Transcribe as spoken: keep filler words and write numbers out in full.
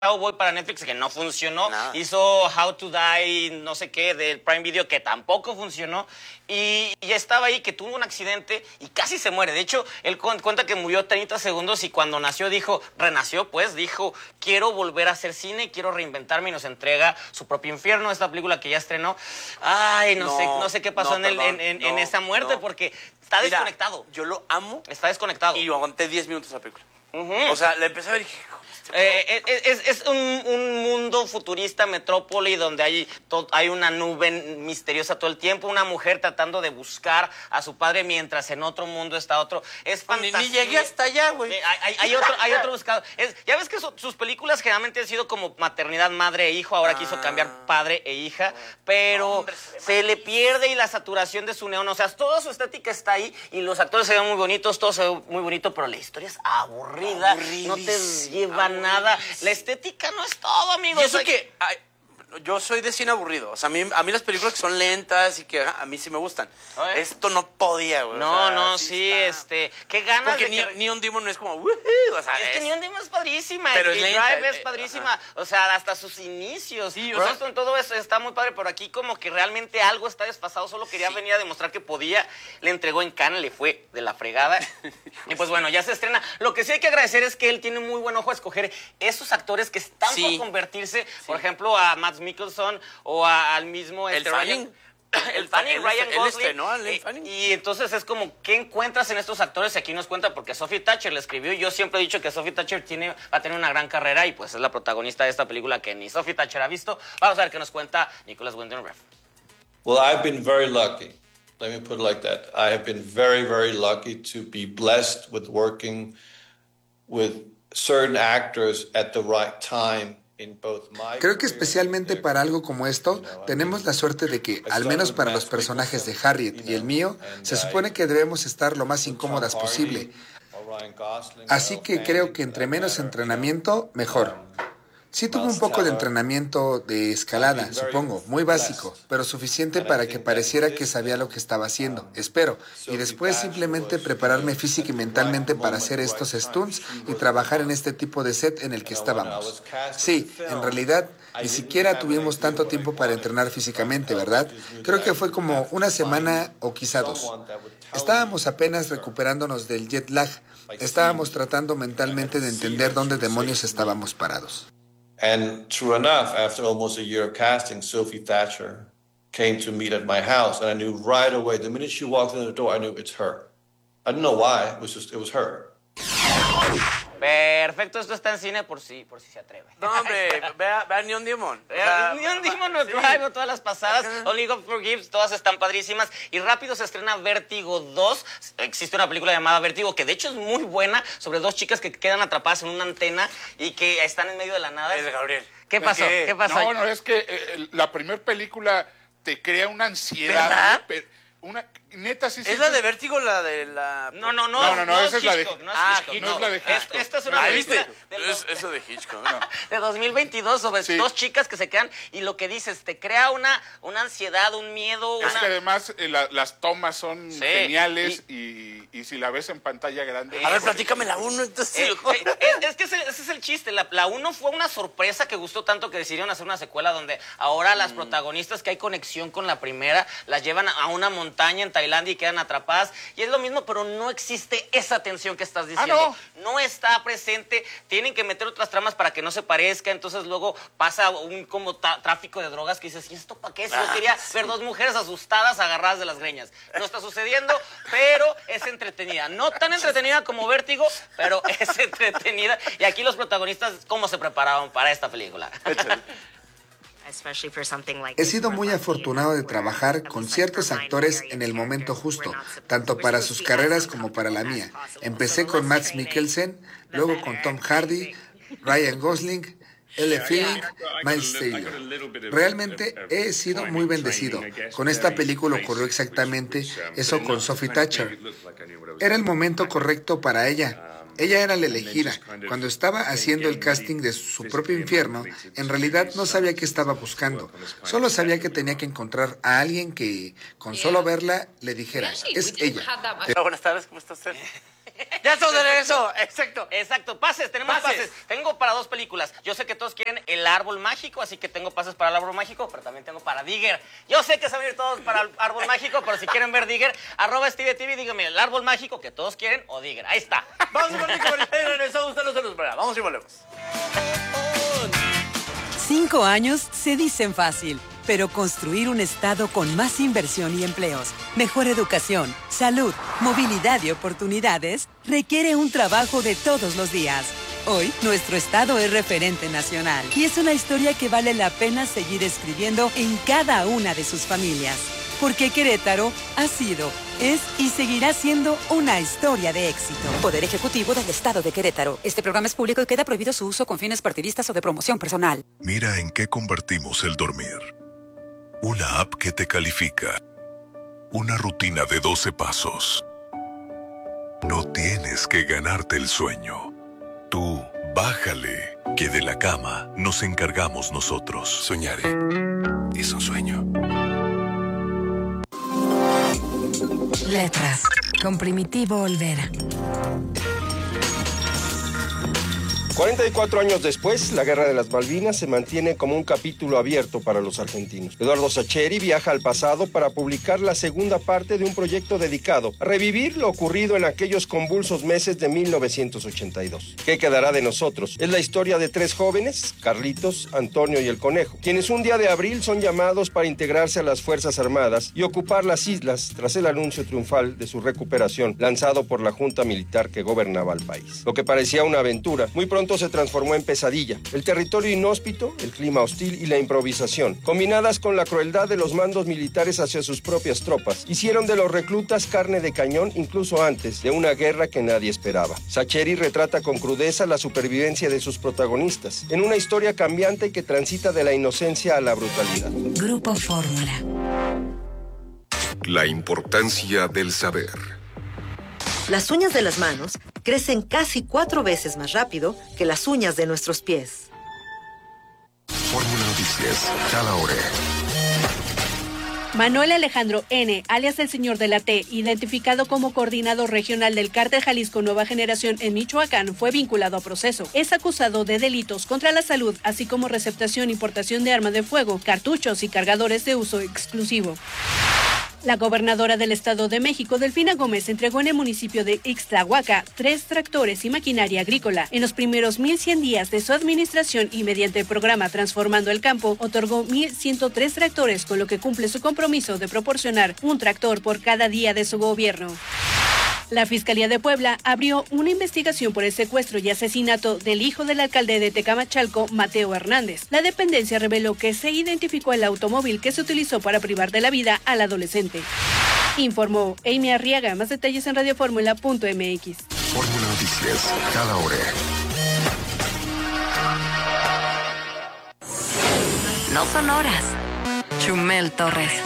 Cowboy para Netflix que no funcionó, Nada. hizo How to Die, no sé qué, del Prime Video que tampoco funcionó, y, y estaba ahí que tuvo un accidente y casi se muere. De hecho, él cuenta que murió treinta segundos y cuando nació dijo, renació pues, dijo, quiero volver a hacer cine, quiero reinventarme y nos entrega su propio infierno, esta película que ya estrenó. Ay, no, No, sé, no sé qué pasó no, en, el, perdón, en, en, no, en esa muerte no. porque está Mira, desconectado. Yo lo amo Está desconectado. y yo aguanté diez minutos la película. Uh-huh. O sea, la empecé a ver y dije... Eh, es es, es un, un mundo futurista, metrópoli, donde hay, to, hay una nube misteriosa todo el tiempo, una mujer tratando de buscar a su padre mientras en otro mundo está otro. Es fantasía. Ni, ni llegué hasta allá, güey. Eh, hay, hay, otro, hay otro buscador. Es, ya ves que su, sus películas generalmente han sido como maternidad, madre e hijo, ahora ah, quiso cambiar padre e hija, pero no, hombre, se, se le pierde y la saturación de su neón, o sea, toda su estética está ahí y los actores se ven muy bonitos, todo se ve muy bonito, pero la historia es aburrida, no te lleva nada. La estética no es todo, amigos. Y eso que ay, yo soy de cine aburrido. O sea, a mí, a mí las películas que son lentas y que a mí sí me gustan. ¿Eh? Esto no podía, güey. No, o sea, no, sí, sí, está... este... ¿Qué ganas Porque de ni, que... Neon Demon no es como... Uh, o sea, es, es que Neon Demon es padrísima. Pero y es lenta, Drive es eh, padrísima. Ajá. O sea, hasta sus inicios. Sí, Por sea... esto en todo eso está muy padre, pero aquí como que realmente algo está desfasado. Solo quería sí. venir a demostrar que podía. Le entregó en Cannes, le fue de la fregada. Y pues bueno, ya se estrena. Lo que sí hay que agradecer es que él tiene muy buen ojo a escoger esos actores que están sí. por convertirse, sí. por ejemplo, a Mads Mikkelsen o a, al mismo... El este, Fanning. El Fanning, Ryan Gosling. Él estrenó a Len Fanning. Y, y entonces es como, ¿qué encuentras en estos actores? Y aquí nos cuenta, porque Sophie Thatcher le escribió. Yo siempre he dicho que Sophie Thatcher tiene, va a tener una gran carrera y pues es la protagonista de esta película que ni Sophie Thatcher ha visto. Vamos a ver qué nos cuenta Nicholas Winding Refn. Well, I've been very lucky. Let me put it like that. I have been very, very lucky to be blessed with working with certain actors at the right time. Creo que especialmente para algo como esto, tenemos la suerte de que, al menos para los personajes de Harriet y el mío, se supone que debemos estar lo más incómodas posible. Así que creo que entre menos entrenamiento, mejor. Sí tuve un poco de entrenamiento de escalada, supongo, muy básico, pero suficiente para que pareciera que sabía lo que estaba haciendo, espero, y después simplemente prepararme física y mentalmente para hacer estos stunts y trabajar en este tipo de set en el que estábamos. Sí, en realidad, ni siquiera tuvimos tanto tiempo para entrenar físicamente, ¿verdad? Creo que fue como una semana o quizá dos. Estábamos apenas recuperándonos del jet lag, estábamos tratando mentalmente de entender dónde demonios estábamos parados. And true enough, after almost a year of casting, Sophie Thatcher came to meet at my house, and I knew right away, the minute she walked in the door, I knew it's her. I didn't know why, it was just, it was her. Perfecto, esto está en cine por si, por si se atreve. No, hombre, vea, vea Neon Demon. Vea, Neon Demon, no, sí. Drive, todas las pasadas, Only God Forgives, todas están padrísimas. Y rápido se estrena Vértigo dos. Existe una película llamada Vértigo, que de hecho es muy buena, sobre dos chicas que quedan atrapadas en una antena y que están en medio de la nada. Es de Gabriel. ¿Qué pasó? ¿Qué, ¿Qué pasó? No, no, es que eh, la primera película te crea una ansiedad. ¿Verdad? Una, neta, sí, sí. ¿Es la de Vértigo, la de la...? No, no, no. No, no, no, no esa es la de... No es ah, Hitchcock, no es la de Hitchcock. Esta es una ah, película... ¿viste? De los, eso de Hitchcock. No. De dos mil veintidós, sobre sí. dos chicas que se quedan y lo que dices, te crea una, una ansiedad, un miedo... Es una... que además eh, la, las tomas son sí. geniales y... Y, y si la ves en pantalla grande... A ver, platícame la uno, entonces... Eh, eh, es, es que ese, ese es el chiste. La, la uno fue una sorpresa que gustó tanto que decidieron hacer una secuela donde ahora mm. las protagonistas que hay conexión con la primera las llevan a una montaña en Tailandia y quedan atrapadas. Y es lo mismo, pero no existe esa tensión que estás diciendo. Ah, no. no está presente. Tienen que meter otras tramas para que no se parezca. Entonces luego pasa un como tráfico de drogas que dices, ¿y esto para qué? Si yo quería sí. ver dos mujeres asustadas agarradas de las greñas. No está sucediendo, pero es entretenida. No tan entretenida como Vértigo, pero es entretenida. Y aquí los protagonistas, ¿cómo se prepararon para esta película? He sido muy afortunado de trabajar con ciertos actores en el momento justo, tanto para sus carreras como para la mía. Empecé con Mads Mikkelsen, luego con Tom Hardy, Ryan Gosling, Elle Fanning, Miles Taylor. Realmente he sido muy bendecido. Con esta película ocurrió exactamente eso con Sophie Thatcher. Era el momento correcto para ella. Ella era la elegida. Cuando estaba haciendo el casting de su propio infierno, en realidad no sabía qué estaba buscando. Solo sabía que tenía que encontrar a alguien que, con solo verla, le dijera, es ella. Buenas tardes, ¿cómo está usted? Ya estamos de regreso, exacto. Exacto, pases, tenemos pases. pases. Tengo para dos películas. Yo sé que todos quieren El Árbol Mágico, así que tengo pases para El Árbol Mágico, pero también tengo para Digger. Yo sé que se van a ir todos para El Árbol Mágico, pero si quieren ver Digger, arroba Stevie T V, díganme El Árbol Mágico que todos quieren o Digger. Ahí está. Vamos a ver y regresamos a los de los Vamos y volvemos. Cinco años se dicen fácil, pero construir un estado con más inversión y empleos, mejor educación, salud, movilidad y oportunidades requiere un trabajo de todos los días. Hoy, nuestro estado es referente nacional y es una historia que vale la pena seguir escribiendo en cada una de sus familias. Porque Querétaro ha sido, es y seguirá siendo una historia de éxito. Poder Ejecutivo del Estado de Querétaro. Este programa es público y queda prohibido su uso con fines partidistas o de promoción personal. Mira en qué convertimos el dormir. Una app que te califica. Una rutina de doce pasos. No tienes que ganarte el sueño. Tú, bájale, que de la cama nos encargamos nosotros. Soñaré. Es un sueño. Letras, con Primitivo Olvera. cuarenta y cuatro años después, la Guerra de las Malvinas se mantiene como un capítulo abierto para los argentinos. Eduardo Sacheri viaja al pasado para publicar la segunda parte de un proyecto dedicado a revivir lo ocurrido en aquellos convulsos meses de mil novecientos ochenta y dos. ¿Qué quedará de nosotros? Es la historia de tres jóvenes, Carlitos, Antonio y el Conejo, quienes un día de abril son llamados para integrarse a las Fuerzas Armadas y ocupar las islas tras el anuncio triunfal de su recuperación lanzado por la junta militar que gobernaba el país. Lo que parecía una aventura, muy pronto se transformó en pesadilla. El territorio inhóspito, el clima hostil y la improvisación, combinadas con la crueldad de los mandos militares hacia sus propias tropas, hicieron de los reclutas carne de cañón incluso antes de una guerra que nadie esperaba. Sacheri retrata con crudeza la supervivencia de sus protagonistas, en una historia cambiante que transita de la inocencia a la brutalidad. Grupo Fórmula. La importancia del saber. Las uñas de las manos crecen casi cuatro veces más rápido que las uñas de nuestros pies. Fórmula Noticias, cada hora. Manuel Alejandro N., alias el Señor de la T., identificado como coordinador regional del Cártel Jalisco Nueva Generación en Michoacán, fue vinculado a proceso. Es acusado de delitos contra la salud, así como receptación y portación de arma de fuego, cartuchos y cargadores de uso exclusivo. La gobernadora del Estado de México, Delfina Gómez, entregó en el municipio de Ixtlahuaca tres tractores y maquinaria agrícola. En los primeros mil cien días de su administración y mediante el programa Transformando el Campo, otorgó mil ciento tres tractores, con lo que cumple su compromiso de proporcionar un tractor por cada día de su gobierno. La Fiscalía de Puebla abrió una investigación por el secuestro y asesinato del hijo del alcalde de Tecamachalco, Mateo Hernández. La dependencia reveló que se identificó el automóvil que se utilizó para privar de la vida al adolescente. Informó Amy Arriaga. Más detalles en radioformula punto m x. Fórmula Noticias, cada hora. No son horas. Chumel Torres.